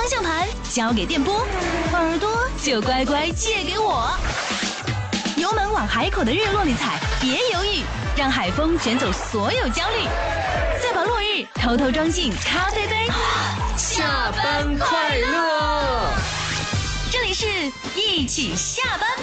向盘交给电波，耳朵就乖乖借给我。油门往海口的日落里踩，别犹豫，让海风卷走所有焦虑。再把落日偷偷装进咖啡杯。 下班快乐！ 这里是一起下班。